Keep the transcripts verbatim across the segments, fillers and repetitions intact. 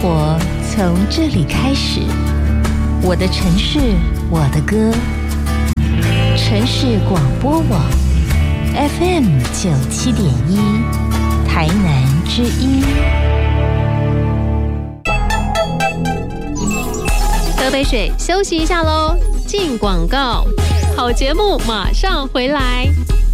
我从这里开始，我的城市，我的歌。城市广播网 F M 九七点一，台南之音。 喝杯水，休息一下喽。进广告，好节目马上回来。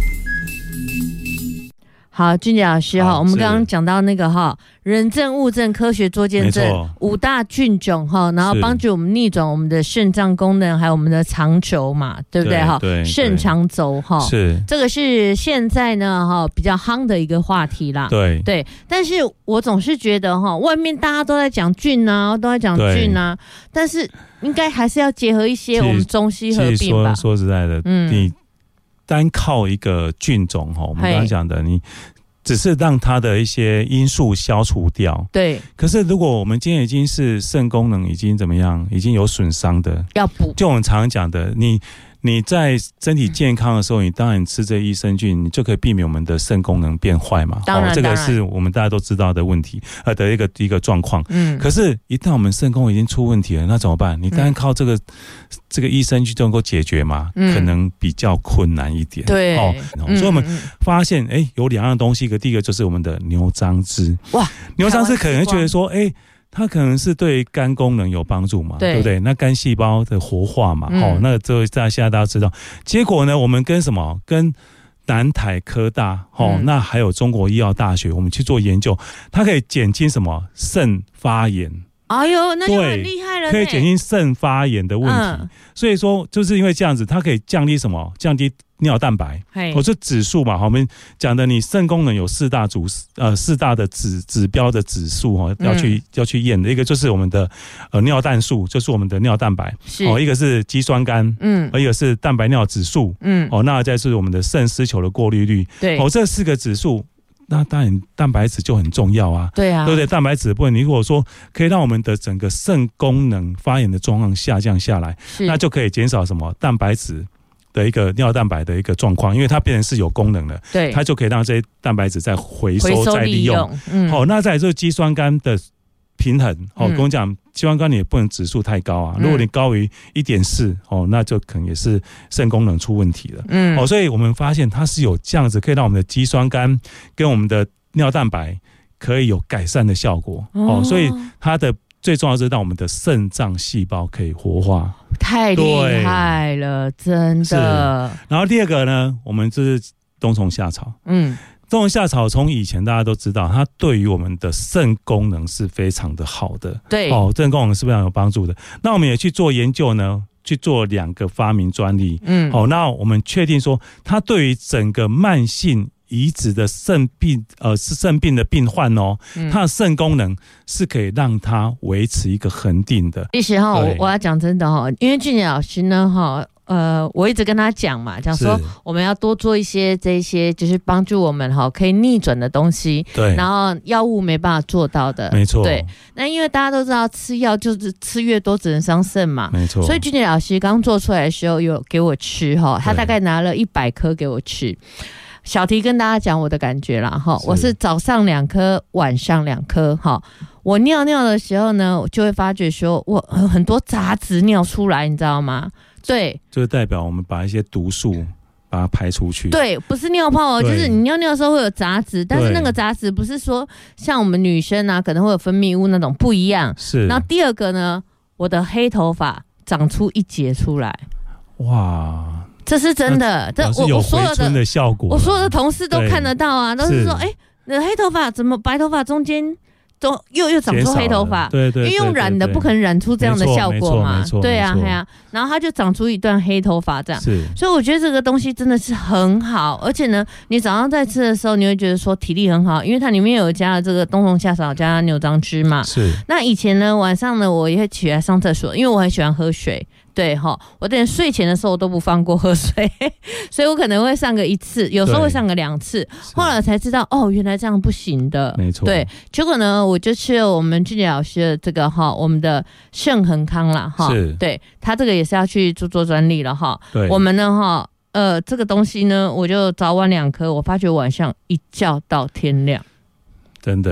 好，俊杰老师哈，我们刚刚讲到那个哈，人证、物证、科学做见证五大菌种哈，然后帮助我们逆转我们的肾脏功能，还有我们的肠轴嘛，对不对哈？肾肠轴哈，是这个是现在呢哈比较夯的一个话题啦。对对，但是我总是觉得哈，外面大家都在讲菌啊，都在讲菌啊，但是应该还是要结合一些我们中西合并吧。 说说实在的，嗯，你单靠一个菌种哈，我们刚刚讲的，你只是让它的一些因素消除掉。对。可是如果我们今天已经是肾功能已经怎么样，已经有损伤的，要补。就我们常常讲的，你你在身体健康的时候，你当然吃这益生菌，你就可以避免我们的肾功能变坏嘛。当然，哦、这个是我们大家都知道的问题，呃的一个一个状况。嗯。可是，一旦我们肾功能已经出问题了，那怎么办？你单靠这个、嗯、这个益生菌就能够解决吗？嗯、可能比较困难一点。对。哦，嗯、所以我们发现，哎、欸，有两样东西，一个第一个就是我们的牛樟芝。哇，牛樟芝可能觉得说，哎、欸。它可能是对肝功能有帮助嘛， 对, 对不对？那肝细胞的活化嘛，嗯、哦，那这大家现在大家知道。结果呢，我们跟什么？跟南台科大，哦，嗯、那还有中国医药大学，我们去做研究，它可以减轻什么肾发炎。哎呦，那就很厉害了，可以减轻肾发炎的问题。嗯、所以说，就是因为这样子，它可以降低什么？降低尿蛋白，我说指数嘛，我们讲的你肾功能有四大主呃四大的指指标的指数哈，要去、嗯、要去验的，一个就是我们的呃尿蛋素，就是我们的尿蛋白，哦，一个是肌酸酐，嗯，一个是蛋白尿指数，嗯，哦，那再是我们的肾丝球的过滤率，对，哦，这四个指数。那当然，蛋白质就很重要啊。对啊，对不对？蛋白质的部分，你如果说可以让我们的整个肾功能发炎的状况下降下来，那就可以减少什么蛋白质的一个尿蛋白的一个状况，因为它变成是有功能的，对，它就可以让这些蛋白质再回收、再利用。好、嗯哦，那再来就是肌酸酐的平衡。哦，跟我讲，肌酸酐你也不能指数太高啊，如果你高于一点四，哦，那就可能也是肾功能出问题了。嗯，哦，所以我们发现它是有这样子，可以让我们的肌酸酐跟我们的尿蛋白可以有改善的效果。哦，哦所以它的最重要的是让我们的肾脏细胞可以活化。太厉害了，真的。然后第二个呢，我们就是冬虫夏草。嗯。冬虫夏草从以前大家都知道，它对于我们的肾功能是非常的好的，对，哦，肾功能是非常有帮助的。那我们也去做研究呢，去做两个发明专利，嗯，好、哦，那我们确定说，它对于整个慢性移植的肾病，呃，是肾病的病患哦，嗯、它的肾功能是可以让它维持一个恒定的。其实哈，我我要讲真的哈，因为俊杰老师呢哈。呃，我一直跟他讲嘛，讲说我们要多做一些这些，就是帮助我们哈可以逆转的东西。对，然后药物没办法做到的，没错。对，那因为大家都知道吃药就是吃越多只能伤肾嘛，没错。所以俊杰老师刚做出来的时候有给我吃哈，他大概拿了一百颗给我吃。小提跟大家讲我的感觉啦哈，我是早上两颗，晚上两颗哈。我尿尿的时候呢，我就会发觉说我很多杂质尿出来，你知道吗？对，就是代表我们把一些毒素把它排出去。对，不是尿泡哦，就是你尿尿的时候会有杂质，但是那个杂质不是说像我们女生啊可能会有分泌物那种，不一样。是。然后第二个呢，我的黑头发长出一截出来。哇，这是真的，这我我所有的效果，我所有的同事都看得到啊，都是说，哎，你的黑头发怎么白头发中间？都又又长出黑头发，对 对, 对, 对，因为用染的不可能染出这样的效果嘛，对啊，对啊，然后它就长出一段黑头发这样，是，所以我觉得这个东西真的是很好，而且呢，你早上在吃的时候，你会觉得说体力很好，因为它里面有加了这个冬虫夏草加牛樟芝嘛，是。那以前呢，晚上呢，我也会起来上厕所，因为我很喜欢喝水。对哈，我连睡前的时候我都不放过喝水，所以我可能会上个一次，有时候会上个两次。后来才知道，哦，原来这样不行的。没错。对，结果呢，我就吃了我们俊杰老师的这个哈，我们的肾恒康啦哈。是。对，他这个也是要去做做专利了哈。对。我们呢哈，呃，这个东西呢，我就早晚两颗，我发觉晚上一觉到天亮。真的。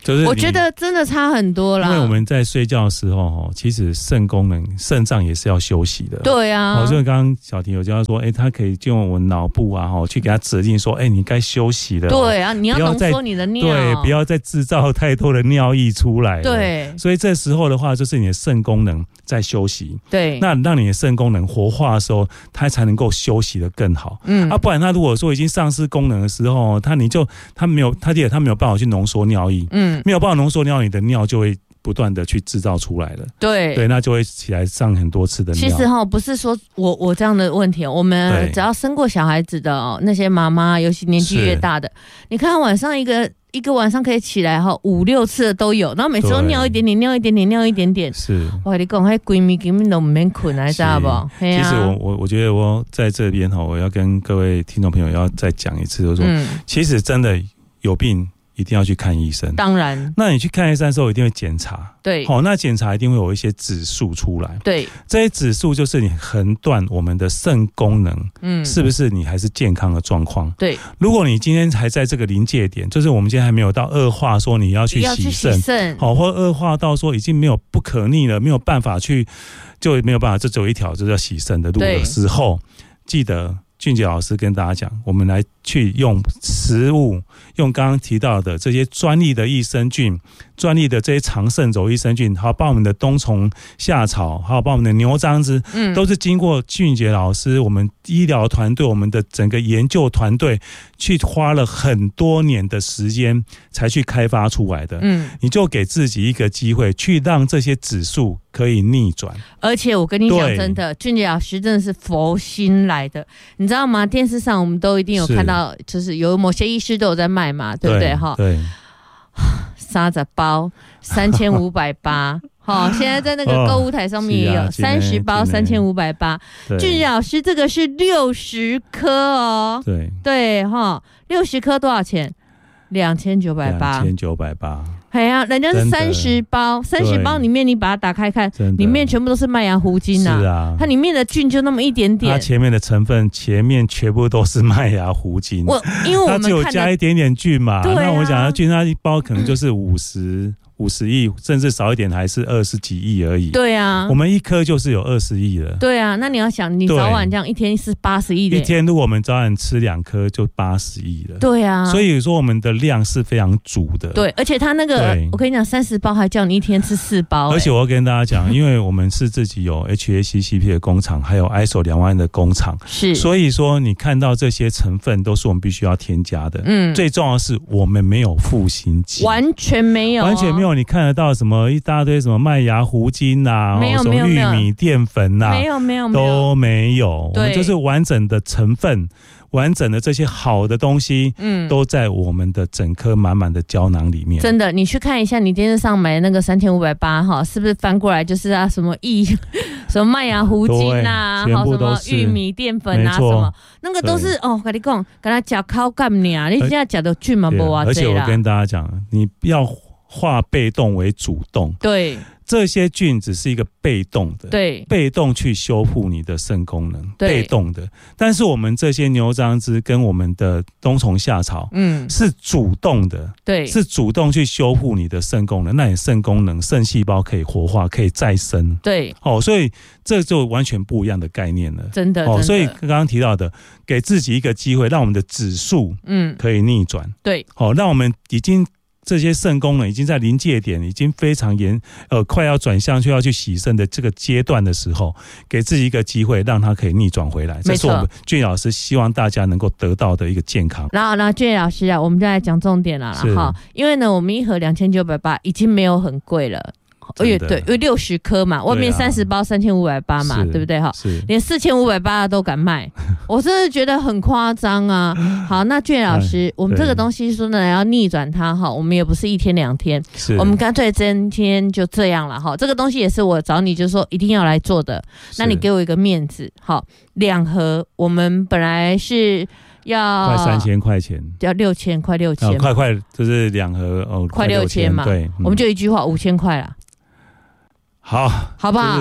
就是我觉得真的差很多啦。 因为我们在睡觉的时候，其实肾功能、肾脏也是要休息的。 对啊， 哦，所以刚刚小婷有教说，哎、欸，他可以就用我们脑部啊，哈，去给他指令说，哎、欸，你该休息了。 对啊，你要浓缩你的尿， 对，不要再制造太多的尿液出来。 对， 所以这时候的话，就是你的肾功能在休息。 对， 那让你的肾功能活化的时候，它才能够休息得更好。嗯，啊，不然它如果说已经丧失功能的时候，它你就它没有，它也它没有办法去浓缩尿液。嗯。没有办法浓缩尿，你的尿就会不断的去制造出来了。对对，那就会起来上很多次的尿。 其实哈，不是说我我这样的问题，我们只要生过小孩子的哦，那些妈妈，尤其年纪越大的，你看晚上一个一个晚上可以起来哈五六次的都有，然后每次都尿一点点，尿一点点，尿一点点。是，我跟你讲，那闺蜜根本都唔免困来，知道不？ 其实我我我觉得我在这边哈，我要跟各位听众朋友要再讲一次，就是说，嗯、其实真的有病。一定要去看医生， 当然。 那你去看医生的时候，一定会检查， 对， 好、哦，那检查一定会有一些指数出来， 对， 这些指数就是你横断我们的肾功能，嗯，是不是你还是健康的状况？ 对， 如果你今天还在这个临界点，就是我们今天还没有到恶化，说你要去洗肾，好，或恶化到说已经没有不可逆了，没有办法去，就没有办法，这只有一条，就是要洗肾的路的时候，记得。俊杰老师跟大家讲，我们来去用食物，用刚刚提到的这些专利的益生菌、专利的这些长肾轴益生菌，还有把我们的冬虫夏草，还有把我们的牛樟芝，嗯，都是经过俊杰老师、我们医疗团队、我们的整个研究团队去花了很多年的时间才去开发出来的。嗯，你就给自己一个机会，去让这些指数可以逆转。 而且我跟你讲，真的，俊杰老师真的是佛心来的。你知道吗？电视上我们都一定有看到，就是有某些医师都有在卖嘛，对不对？哈， 对， 三十包三千五百八，好，现在在那个购物台上面也有三十包三千五百八。俊杰老师，这个是六十颗哦， 对对哈，六十颗多少钱？两千九百八， 两千九百八。 哎呀，人家是三十包，三十包里面你把它打开看，里面全部都是麦芽糊精啊，是啊，它里面的菌就那么一点点， 它前面的成分前面全部都是麦芽糊精， 我因为我们它只有加一点点菌嘛，啊、那我讲的菌，它一包可能就是五十。五十亿，甚至少一点还是二十几亿而已。 对啊， 我们一颗就是有二十亿了。 对啊，那你要想，你早晚这样一天是八十亿的， 一天如果我们早晚吃两颗就八十亿了。 对啊， 所以说我们的量是非常足的。 对，而且它那个，我跟你讲，三十包还叫你一天吃四包、欸。 而且我要跟大家讲，因为我们是自己有 H A C C P 的工厂，还有 I S O 两万的工厂，是，所以说你看到这些成分都是我们必须要添加的。嗯，最重要的是我们没有赋新剂， 完全没有、哦， 完全没有。你看得到什么？什么一大堆什么麦芽糊精啊， 没有什么玉米淀粉啊， 没有没有都没有，我们就是完整的成分，完整的这些好的东西，嗯，都在我们的整颗满满的胶囊里面。 真的，你去看一下，你电视上买的那个三千五百八哈，是不是翻过来就是啊什么益什么麦芽糊精啊，好什么玉米淀粉啊，什么那个都是哦，跟你讲，跟他讲口感呢，你现在讲的菌嘛不啊？ 而且我跟大家讲，你要化被动为主动， 对， 这些菌只是一个被动的， 对， 被动去修复你的肾功能，被动的。但是我们这些牛樟芝跟我们的冬虫夏草，嗯，是主动的，对，是主动去修复你的肾功能，那你肾功能、肾细胞可以活化，可以再生， 对， 哦，所以这就完全不一样的概念了， 真的， 哦，所以刚刚提到的，给自己一个机会，让我们的指数，嗯，可以逆转， 对， 好，让我们已经。这些肾功能已经在临界点，已经非常严，呃，快要转向就要去洗肾的这个阶段的时候，给自己一个机会，让它可以逆转回来。这是我们俊老师希望大家能够得到的一个健康。 然后，然后俊老师啊，我们就来讲重点了啦，哈，因为呢，我们一盒两千九百八已经没有很贵了。对，因为六十颗嘛，外面三十包三千五百八嘛，对不对？哈，连四千五百八都敢卖，我真的觉得很夸张啊！好，那俊老师，我们这个东西说呢，要逆转它哈，我们也不是一天两天，我们干脆今天就这样了哈。这个东西也是我找你，就是说一定要来做的，那你给我一个面子，好，两盒，我们本来是。要快三千块钱， 要六千，快六千、哦， 快快就是两盒哦， 快六千嘛，对、嗯，我们就一句话，五千块啦。 好， 好不好？ 就是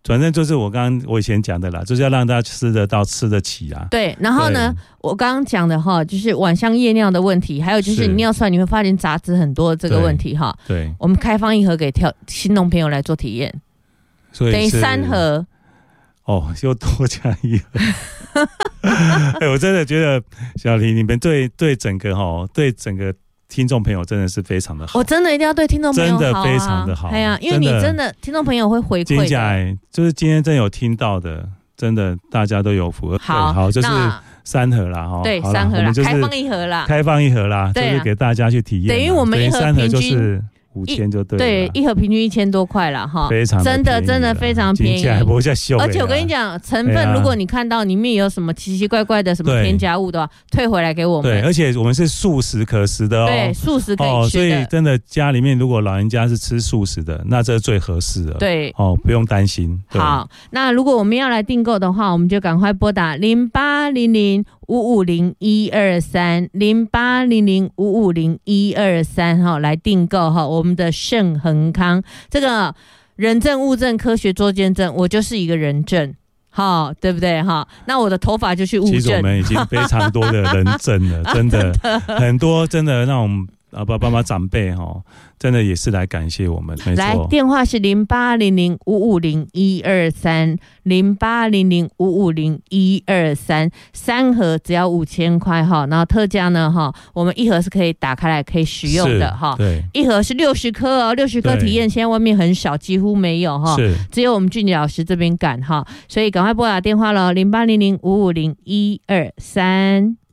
反正就是我刚刚我以前讲的啦，就是要让大家吃得到、吃得起啊。 对，然后呢，我刚刚讲的哈，就是晚上夜尿的问题，还有就是你尿出来你会发现杂质很多这个问题哈。 对， 我们开放一盒给跳新农朋友来做体验， 所以等于三盒。 哦，又多加一盒。哎，我真的觉得小黎，你们对对整个哈，对整个。听众朋友真的是非常的好， 我真的一定要对听众朋友好、啊， 真的非常的好。 哎呀，因为你真的听众朋友会回馈的， 真就是今天真有听到的，真的大家都有福。 好， 好，就是三盒啦，哈， 对，三盒啦，开放一盒啦， 开放一盒啦，就是给大家去体验。 等于我们一盒三盒就是五千就对了， 对，一盒平均一千多块了哈， 非常真的真的非常便宜，而且我跟你讲，成分如果你看到里面有什么奇奇怪怪的什么添加物的话，退回来给我们。 对，而且我们是素食可食的哦， 对，素食可以吃的、 哦，所以真的家里面如果老人家是吃素食的，那这最合适了。 对， 哦，不用担心。 好，那如果我们要来订购的话，我们就赶快拨打零八零零五五零一二三零八零零五五零一二三哈来订购哈我们的盛恒康这个人证物证科学做见证，我就是一个人证。好，对不对哈？那我的头发就去物证。 其实我们已经非常多的人证了，真的很多，真的让我们啊爸爸妈长辈哈，真的也是来感谢我们。没错， 来电话是零八零零五五零一二三零八零零五五零一二三，三盒只要五千块哈，然后特价呢哈，我们一盒是可以打开来可以使用的哈， 对， 一盒是六十颗哦，六十颗体验现在外面很少，几乎没有哈，只有我们俊杰老师这边敢哈，所以赶快拨打电话了，零八零零五五零一二三。